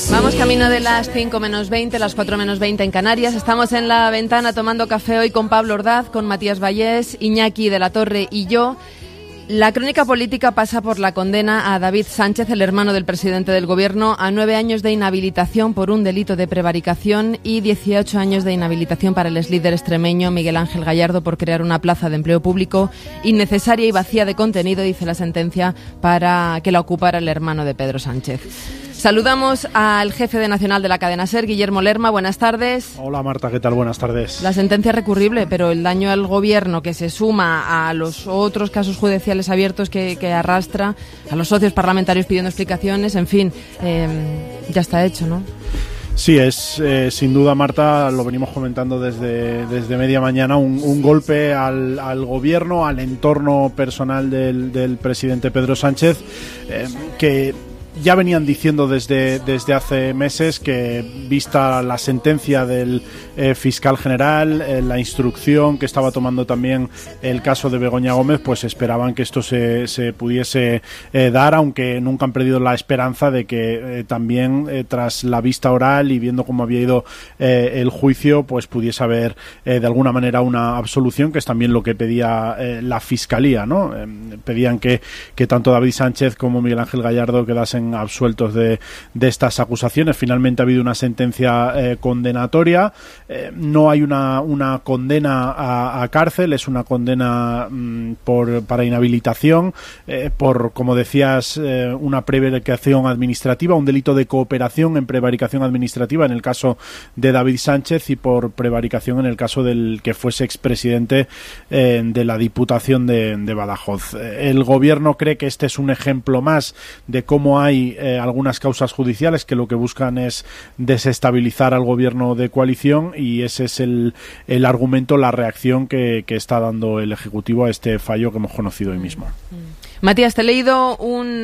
Vamos camino de las 5 menos 20, las 4 menos 20 en Canarias. Estamos en La Ventana tomando café hoy con Pablo Ordaz, con Matías Vallés, Iñaki de la Torre y yo. La crónica política pasa por la condena a David Sánchez, el hermano del presidente del Gobierno, a 9 años de inhabilitación por un delito de prevaricación y 18 años de inhabilitación para el exlíder extremeño Miguel Ángel Gallardo por crear una plaza de empleo público innecesaria y vacía de contenido, dice la sentencia, para que la ocupara el hermano de Pedro Sánchez. Saludamos al jefe de Nacional de la cadena SER, Guillermo Lerma. Buenas tardes. Hola Marta, ¿qué tal? Buenas tardes. La sentencia es recurrible, pero el daño al Gobierno que se suma a los otros casos judiciales abiertos que arrastra, a los socios parlamentarios pidiendo explicaciones, en fin, ya está hecho, ¿no? Sí, es sin duda, Marta, lo venimos comentando desde media mañana, un golpe al Gobierno, al entorno personal del presidente Pedro Sánchez, que ya venían diciendo desde hace meses que, vista la sentencia del fiscal general, la instrucción que estaba tomando también el caso de Begoña Gómez, pues esperaban que esto se pudiese dar, aunque nunca han perdido la esperanza de que también tras la vista oral y viendo cómo había ido el juicio, pues pudiese haber de alguna manera una absolución, que es también lo que pedía la Fiscalía, ¿no? Pedían que tanto David Sánchez como Miguel Ángel Gallardo quedasen absueltos de estas acusaciones. Finalmente ha habido una sentencia condenatoria. No hay una condena a cárcel, es una condena para inhabilitación por, como decías, una prevaricación administrativa, un delito de cooperación en prevaricación administrativa en el caso de David Sánchez y por prevaricación en el caso del que fuese expresidente de la Diputación de Badajoz. El Gobierno cree que este es un ejemplo más de cómo hay algunas causas judiciales que lo que buscan es desestabilizar al Gobierno de coalición, y ese es el argumento, la reacción que está dando el Ejecutivo a este fallo que hemos conocido hoy mismo. Matías, te he leído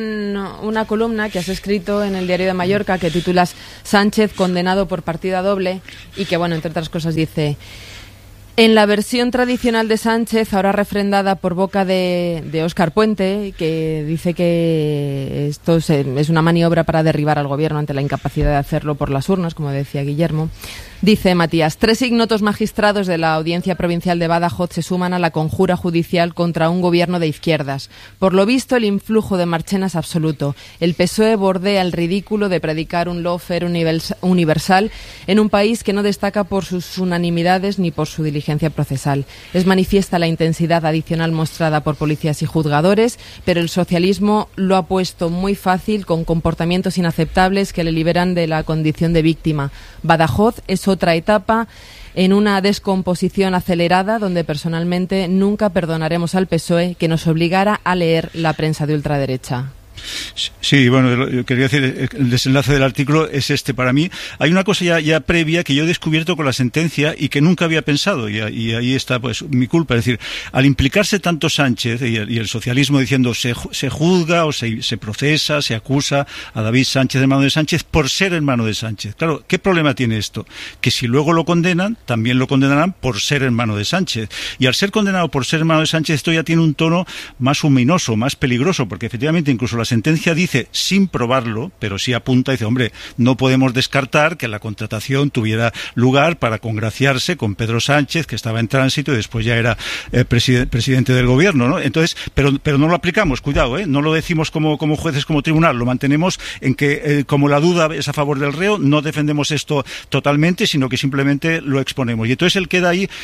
una columna que has escrito en el Diario de Mallorca que titulas Sánchez condenado por partida doble, y que, bueno, entre otras cosas dice: en la versión tradicional de Sánchez, ahora refrendada por boca de Óscar Puente, que dice que esto es una maniobra para derribar al Gobierno ante la incapacidad de hacerlo por las urnas, como decía Guillermo. Dice Matías: 3 ignotos magistrados de la Audiencia Provincial de Badajoz se suman a la conjura judicial contra un Gobierno de izquierdas. Por lo visto, el influjo de Marchena es absoluto. El PSOE bordea el ridículo de predicar un lawfare universal en un país que no destaca por sus unanimidades ni por su diligencia procesal. Es manifiesta la intensidad adicional mostrada por policías y juzgadores, pero el socialismo lo ha puesto muy fácil con comportamientos inaceptables que le liberan de la condición de víctima. Badajoz es otra etapa en una descomposición acelerada donde personalmente nunca perdonaremos al PSOE que nos obligara a leer la prensa de ultraderecha. Sí, bueno, quería decir, el desenlace del artículo es este para mí. Hay una cosa ya previa que yo he descubierto con la sentencia y que nunca había pensado, y ahí está pues mi culpa. Es decir, al implicarse tanto Sánchez y el socialismo diciendo se juzga o se procesa, se acusa a David Sánchez, hermano de Sánchez, por ser hermano de Sánchez. Claro, ¿qué problema tiene esto? Que si luego lo condenan, también lo condenarán por ser hermano de Sánchez. Y al ser condenado por ser hermano de Sánchez, esto ya tiene un tono más ominoso, más peligroso, porque efectivamente incluso la sentencia dice, sin probarlo, pero sí apunta, dice, hombre, no podemos descartar que la contratación tuviera lugar para congraciarse con Pedro Sánchez, que estaba en tránsito y después ya era presidente del Gobierno, ¿no? Entonces, pero no lo aplicamos, cuidado, no lo decimos como jueces, como tribunal, lo mantenemos en que, como la duda es a favor del reo, no defendemos esto totalmente, sino que simplemente lo exponemos. Y entonces él queda ahí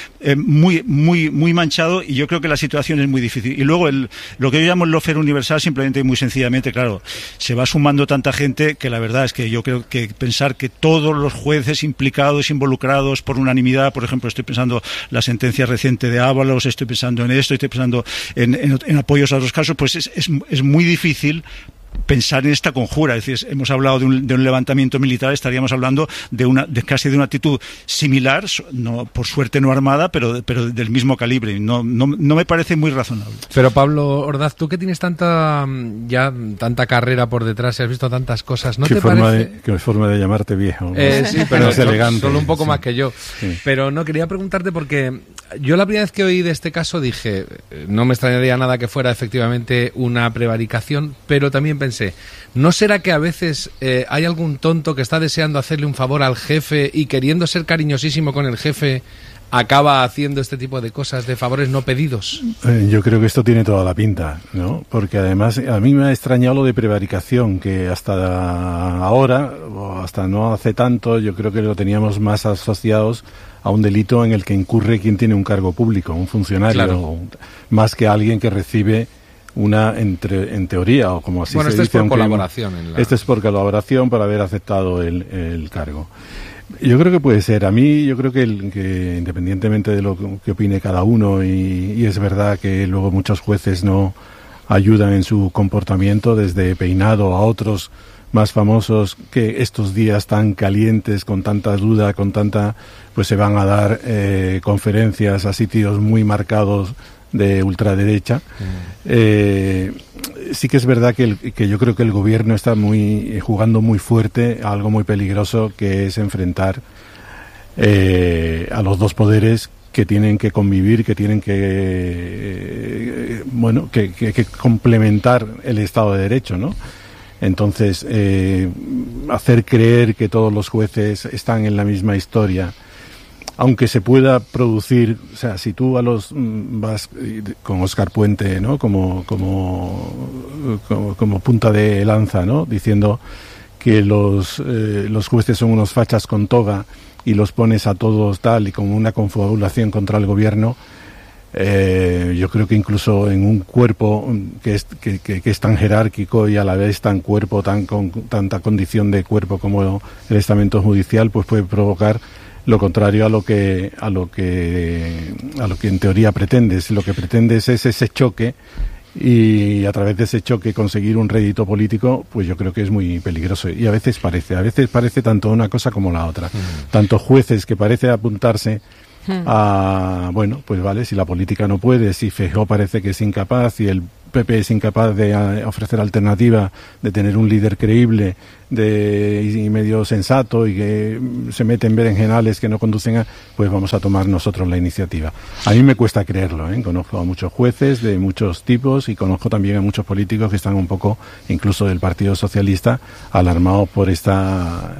muy manchado, y yo creo que la situación es muy difícil. Y luego lo que yo llamo el lawfare universal, simplemente y muy sencillamente, claro, se va sumando tanta gente que la verdad es que yo creo que pensar que todos los jueces implicados, involucrados por unanimidad, por ejemplo, estoy pensando la sentencia reciente de Ábalos, estoy pensando en esto, estoy pensando en apoyos a los casos, pues es muy difícil pensar en esta conjura. Es decir, hemos hablado de un levantamiento militar, estaríamos hablando de casi de una actitud similar, no, por suerte no armada, pero del mismo calibre. No me parece muy razonable. Pero Pablo Ordaz, tú que tienes tanta carrera por detrás y has visto tantas cosas, ¿no te parece? Qué forma de llamarte viejo. Sí, pero es elegante. Solo un poco más que yo. Sí. Pero no, quería preguntarte porque yo la primera vez que oí de este caso dije, no me extrañaría nada que fuera efectivamente una prevaricación, pero también pensé, ¿no será que a veces hay algún tonto que está deseando hacerle un favor al jefe y queriendo ser cariñosísimo con el jefe acaba haciendo este tipo de cosas, de favores no pedidos? Yo creo que esto tiene toda la pinta, ¿no? Porque además a mí me ha extrañado lo de prevaricación, que hasta ahora, o hasta no hace tanto, yo creo que lo teníamos más asociados a un delito en el que incurre quien tiene un cargo público, un funcionario, claro, más que alguien que recibe una, en teoría, o como así se dice. Bueno, esto es por colaboración. Esto es por colaboración, por haber aceptado el cargo. Yo creo que puede ser. A mí, yo creo que independientemente de lo que opine cada uno, y es verdad que luego muchos jueces no ayudan en su comportamiento, desde Peinado a otros más famosos que estos días tan calientes, con tanta duda, pues se van a dar conferencias a sitios muy marcados de ultraderecha. Sí que es verdad que yo creo que el gobierno está jugando muy fuerte a algo muy peligroso, que es enfrentar a los dos poderes que tienen que convivir, que tienen que complementar el Estado de Derecho, ¿no? Entonces, hacer creer que todos los jueces están en la misma historia, aunque se pueda producir, o sea, si tú vas con Óscar Puente, ¿no? Como punta de lanza, ¿no? Diciendo que los jueces son unos fachas con toga y los pones a todos tal y como una confabulación contra el gobierno. Yo creo que incluso en un cuerpo que es tan jerárquico y a la vez tan cuerpo, con tanta condición de cuerpo como el estamento judicial, pues puede provocar lo contrario a lo que en teoría pretendes. Lo que pretendes es ese choque, y a través de ese choque conseguir un rédito político, pues yo creo que es muy peligroso. Y a veces parece tanto una cosa como la otra. Tanto jueces que parece apuntarse a, bueno, pues vale, si la política no puede, si Feijóo parece que es incapaz y el PP es incapaz de ofrecer alternativa, de tener un líder creíble y medio sensato, y que se mete en berenjenales que no conducen a, pues vamos a tomar nosotros la iniciativa. A mí me cuesta creerlo, ¿eh? Conozco a muchos jueces de muchos tipos y conozco también a muchos políticos que están un poco, incluso del Partido Socialista, alarmados por esta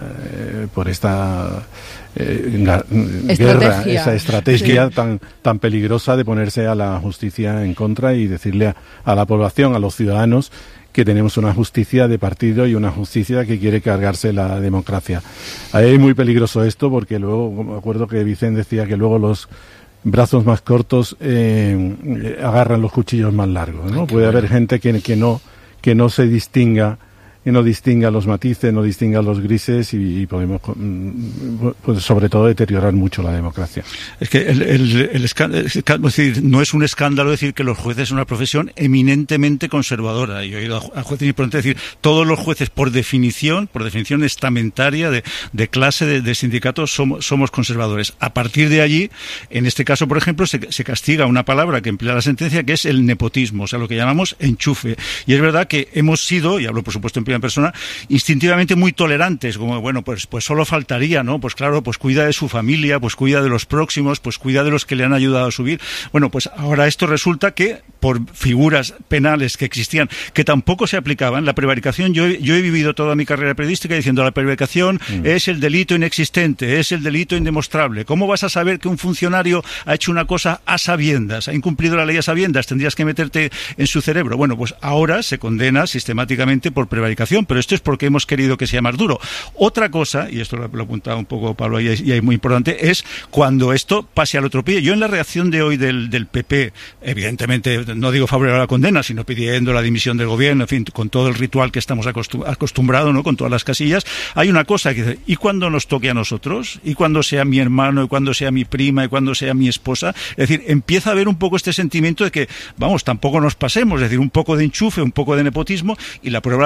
guerra, esa estrategia tan peligrosa de ponerse a la justicia en contra y decirle a la población, a los ciudadanos, que tenemos una justicia de partido y una justicia que quiere cargarse la democracia. Ahí es muy peligroso esto, porque luego, me acuerdo que Vicente decía que luego los brazos más cortos agarran los cuchillos más largos, ¿no? Puede haber gente que no se distinga, que no distinga los matices, no distinga los grises, y podemos, pues, sobre todo, deteriorar mucho la democracia. Es que el escándalo, es decir, no es un escándalo decir que los jueces son una profesión eminentemente conservadora. Yo he oído a jueces importantes decir, todos los jueces por definición estamentaria de clase de sindicatos somos conservadores. A partir de allí, en este caso, por ejemplo, se castiga una palabra que emplea la sentencia, que es el nepotismo, o sea, lo que llamamos enchufe. Y es verdad que hemos sido, y hablo por supuesto en persona, instintivamente muy tolerantes, como bueno, pues solo faltaría, ¿no? Pues claro, pues cuida de su familia, pues cuida de los próximos, pues cuida de los que le han ayudado a subir. Bueno, pues ahora esto resulta que por figuras penales que existían, que tampoco se aplicaban, la prevaricación, yo he vivido toda mi carrera periodística diciendo la prevaricación es el delito inexistente, es el delito indemostrable. ¿Cómo vas a saber que un funcionario ha hecho una cosa a sabiendas, ha incumplido la ley a sabiendas? Tendrías que meterte en su cerebro. Bueno, pues ahora se condena sistemáticamente por prevaricación, pero esto es porque hemos querido que sea más duro. Otra cosa, y esto lo apuntaba un poco Pablo y es muy importante, es cuando esto pase al otro pie. Yo en la reacción de hoy del PP, evidentemente no digo favorable a la condena, sino pidiendo la dimisión del gobierno, en fin, con todo el ritual que estamos acostumbrados, ¿no? Con todas las casillas, hay una cosa que dice, ¿y cuando nos toque a nosotros? ¿Y cuando sea mi hermano? ¿Y cuando sea mi prima? ¿Y cuando sea mi esposa? Es decir, empieza a haber un poco este sentimiento de que, vamos, tampoco nos pasemos, es decir, un poco de enchufe, un poco de nepotismo, y la prueba la tenemos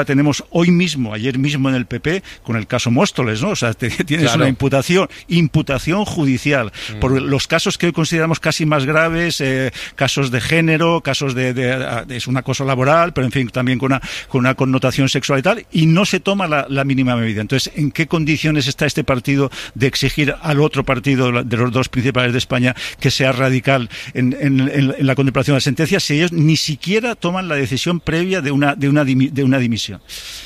hoy mismo, ayer mismo en el PP, con el caso Móstoles, ¿no? O sea, tienes una imputación judicial por los casos que hoy consideramos casi más graves, casos de género, casos es un acoso laboral, pero en fin, también con una connotación sexual y tal, y no se toma la mínima medida. Entonces, ¿en qué condiciones está este partido de exigir al otro partido de los dos principales de España que sea radical en la contemplación de la sentencia si ellos ni siquiera toman la decisión previa de una dimisión?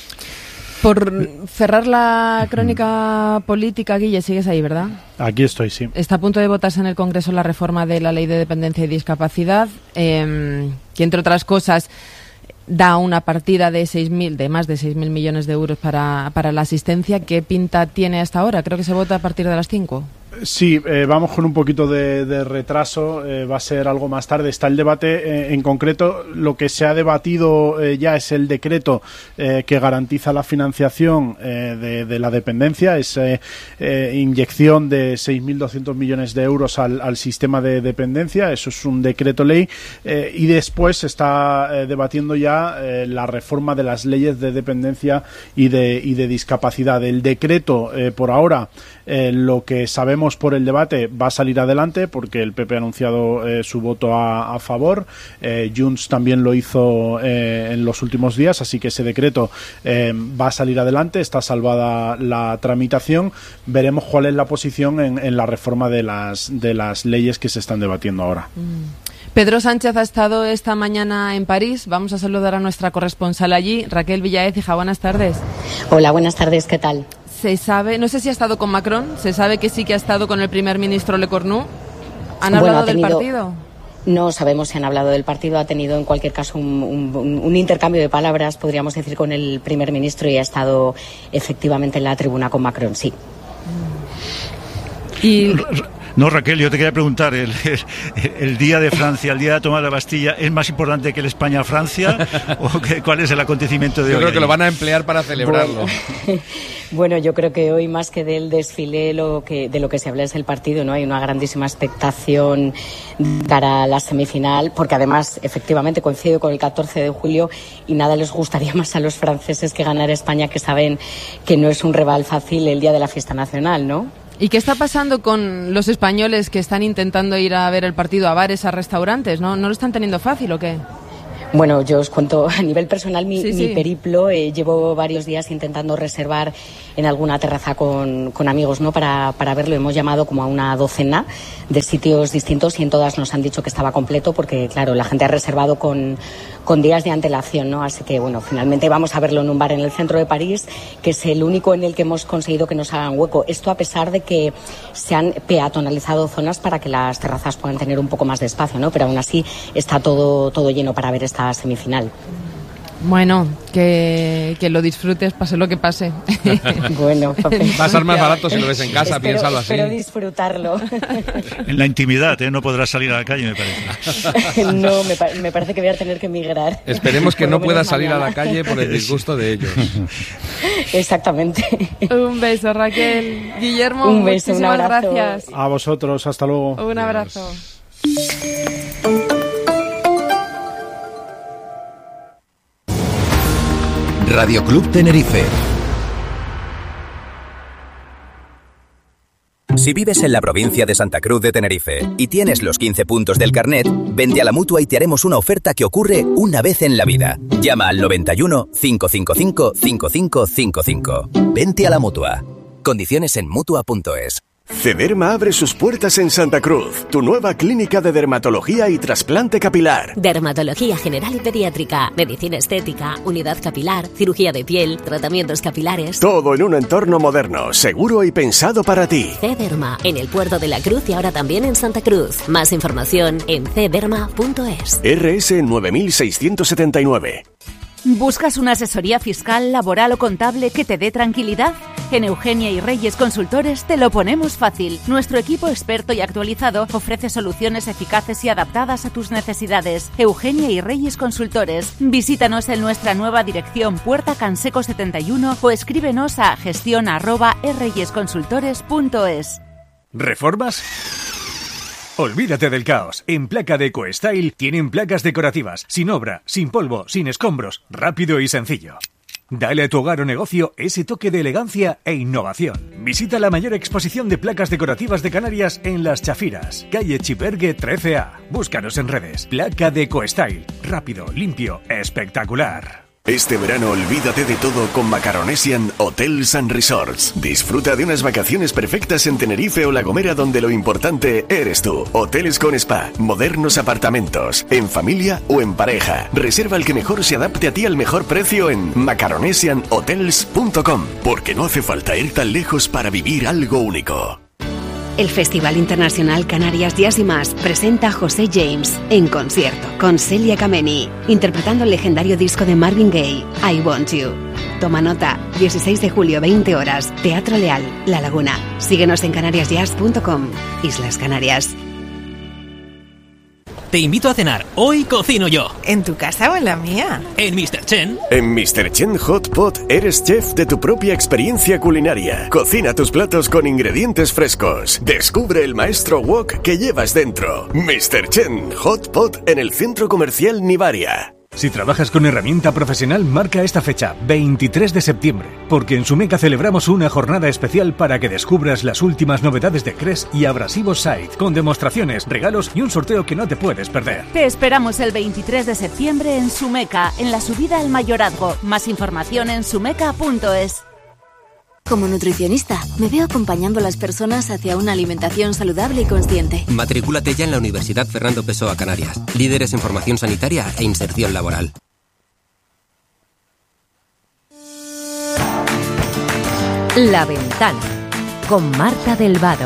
Por cerrar la crónica política, Guille, sigues ahí, ¿verdad? Aquí estoy, sí. Está a punto de votarse en el Congreso la reforma de la Ley de Dependencia y Discapacidad, que entre otras cosas da una partida de más de 6.000 millones de euros para la asistencia. ¿Qué pinta tiene hasta ahora? Creo que se vota a partir de las 5. Sí, vamos con un poquito de retraso, va a ser algo más tarde. Está el debate, en concreto lo que se ha debatido ya es el decreto que garantiza la financiación de la dependencia, es inyección de 6.200 millones de euros al sistema de dependencia, eso es un decreto ley, y después se está debatiendo ya la reforma de las leyes de dependencia y de discapacidad. El decreto, por ahora, lo que sabemos por el debate va a salir adelante porque el PP ha anunciado su voto a favor. Junts también lo hizo en los últimos días, así que ese decreto va a salir adelante, está salvada la tramitación. Veremos cuál es la posición en la reforma de las leyes que se están debatiendo ahora. Pedro Sánchez ha estado esta mañana en París. Vamos a saludar a nuestra corresponsal allí, Raquel Villaécija. Buenas tardes. Hola, buenas tardes, ¿qué tal? Se sabe, no sé si ha estado con Macron, se sabe que sí que ha estado con el primer ministro Le Cornu. ¿Han hablado del partido? No sabemos si han hablado del partido, ha tenido en cualquier caso un intercambio de palabras, podríamos decir, con el primer ministro y ha estado efectivamente en la tribuna con Macron, sí. Y... No, Raquel, yo te quería preguntar, ¿el día de Francia, el día de la toma de la Bastilla, es más importante que el España-Francia? ¿O cuál es el acontecimiento de hoy? Yo creo que lo van a emplear para celebrarlo. Bueno, yo creo que hoy más que del desfile de lo que se habla es el partido, ¿no? Hay una grandísima expectación para la semifinal, porque además efectivamente coincide con el 14 de julio y nada les gustaría más a los franceses que ganar España, que saben que no es un rival fácil el día de la fiesta nacional, ¿no? ¿Y qué está pasando con los españoles que están intentando ir a ver el partido a bares, a restaurantes? ¿No lo están teniendo fácil o qué? Bueno, yo os cuento a nivel personal mi periplo. Llevo varios días intentando reservar en alguna terraza con amigos, ¿no? Para verlo. Hemos llamado como a una docena de sitios distintos y en todas nos han dicho que estaba completo porque, claro, la gente ha reservado con días de antelación, ¿no? Así que, bueno, finalmente vamos a verlo en un bar en el centro de París, que es el único en el que hemos conseguido que nos hagan hueco. Esto a pesar de que se han peatonalizado zonas para que las terrazas puedan tener un poco más de espacio, ¿no? Pero aún así está todo lleno para ver esta semifinal. Bueno, que lo disfrutes, pase lo que pase. Bueno, va a ser más barato si lo ves en casa, piénsalo así. Espero disfrutarlo. En la intimidad, no podrás salir a la calle, me parece. No, me parece que voy a tener que emigrar. Esperemos que no puedas salir a la calle por el disgusto de ellos. Exactamente. Un beso, Raquel. Guillermo, un beso, muchísimas un abrazo. Gracias. A vosotros, hasta luego. Un abrazo. Radio Club Tenerife. Si vives en la provincia de Santa Cruz de Tenerife y tienes los 15 puntos del carnet, vente a la Mutua y te haremos una oferta que ocurre una vez en la vida. Llama al 91 555 5555. Vente a la Mutua. Condiciones en Mutua.es. Cederma abre sus puertas en Santa Cruz, tu nueva clínica de dermatología y trasplante capilar. Dermatología general y pediátrica, medicina estética, unidad capilar, cirugía de piel, tratamientos capilares. Todo en un entorno moderno, seguro y pensado para ti. Cederma, en el Puerto de la Cruz y ahora también en Santa Cruz. Más información en cederma.es. RS 9679. ¿Buscas una asesoría fiscal, laboral o contable que te dé tranquilidad? En Eugenia y Reyes Consultores te lo ponemos fácil. Nuestro equipo experto y actualizado ofrece soluciones eficaces y adaptadas a tus necesidades. Eugenia y Reyes Consultores. Visítanos en nuestra nueva dirección Puerta Canseco 71 o escríbenos a gestion@reyesconsultores.es. ¿Reformas? Olvídate del caos. En Placa de EcoStyle tienen placas decorativas, sin obra, sin polvo, sin escombros, rápido y sencillo. Dale a tu hogar o negocio ese toque de elegancia e innovación. Visita la mayor exposición de placas decorativas de Canarias en Las Chafiras, calle Chipergue 13A. Búscanos en redes. Placa DecoStyle. Rápido, limpio, espectacular. Este verano olvídate de todo con Macaronesian Hotels and Resorts. Disfruta de unas vacaciones perfectas en Tenerife o La Gomera, donde lo importante eres tú. Hoteles con spa, modernos apartamentos, en familia o en pareja. Reserva el que mejor se adapte a ti al mejor precio en macaronesianhotels.com, porque no hace falta ir tan lejos para vivir algo único. El Festival Internacional Canarias Jazz y Más presenta a José James en concierto con Celia Kameni, interpretando el legendario disco de Marvin Gaye, I Want You. Toma nota, 16 de julio, 20 horas, Teatro Leal, La Laguna. Síguenos en canariasjazz.com, Islas Canarias. Te invito a cenar. Hoy cocino yo. ¿En tu casa o en la mía? En Mr. Chen. En Mr. Chen Hot Pot eres chef de tu propia experiencia culinaria. Cocina tus platos con ingredientes frescos. Descubre el maestro wok que llevas dentro. Mr. Chen Hot Pot en el Centro Comercial Nivaria. Si trabajas con herramienta profesional, marca esta fecha, 23 de septiembre, porque en Sumeca celebramos una jornada especial para que descubras las últimas novedades de Cres y Abrasivos Side, con demostraciones, regalos y un sorteo que no te puedes perder. Te esperamos el 23 de septiembre en Sumeca, en la subida al Mayorazgo. Más información en sumeca.es. Como nutricionista, me veo acompañando a las personas hacia una alimentación saludable y consciente. Matrículate ya en la Universidad Fernando Pessoa Canarias. Líderes en formación sanitaria e inserción laboral. La Ventana, con Marta del Vado.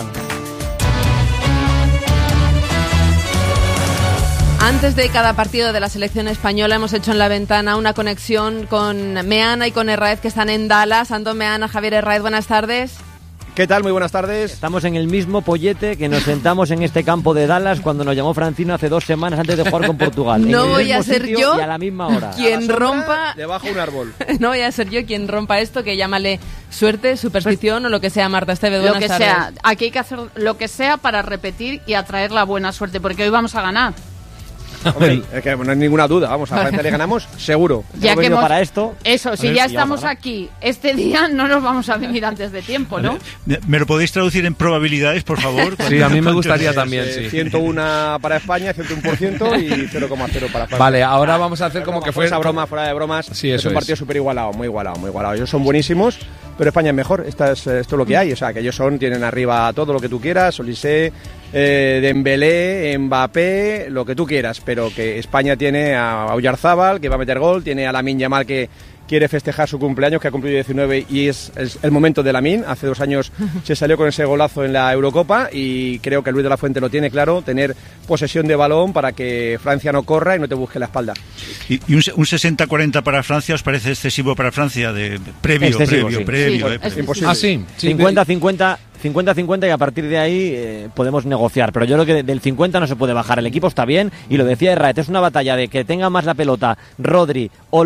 Antes de cada partido de la selección española hemos hecho en La Ventana una conexión con Meana y con Herráez, que están en Dallas. Antón Meana, Javier Herráez, buenas tardes. ¿Qué tal? Muy buenas tardes. Estamos en el mismo pollete que nos sentamos en este campo de Dallas cuando nos llamó Francino hace 2 semanas antes de jugar con Portugal. No voy a ser yo y a la misma hora. Quien rompa... Debajo de un árbol. No voy a ser yo quien rompa esto, que llámale suerte, superstición o lo que sea. Marta Esteve, buenas tardes. Lo que sea. Aquí hay que hacer lo que sea para repetir y atraer la buena suerte, porque hoy vamos a ganar. Hombre, es que no hay ninguna duda, vamos, a Francia le ganamos seguro. Ya que hemos, para esto. Eso, si ya estamos aquí este día, no nos vamos a venir antes de tiempo, ¿no? ¿Me lo podéis traducir en probabilidades, por favor? Sí, a mí me gustaría también, sí. 101 para España, 101% y 0,0 para Francia. Vale, ahora vamos a hacer como que fuera... broma, fuera de bromas, sí, eso es un partido súper igualado, muy igualado, muy igualado. Ellos son buenísimos, pero España es mejor, esto es lo que hay, o sea, que ellos tienen arriba todo lo que tú quieras, Olise, Dembélé, Mbappé, lo que tú quieras, pero que España tiene a Oyarzábal, que va a meter gol, tiene a Lamine Yamal, que quiere festejar su cumpleaños, que ha cumplido 19 y es el momento de Lamine. Hace 2 años se salió con ese golazo en la Eurocopa y creo que Luis de la Fuente lo tiene claro, tener posesión de balón para que Francia no corra y no te busque la espalda. ¿Y un 60-40 para Francia os parece excesivo para Francia? Previo. Es imposible. Ah, sí. 50-50 y a partir de ahí podemos negociar, pero yo creo que del 50 no se puede bajar, el equipo está bien y lo decía Herráez, es una batalla de que tenga más la pelota Rodri o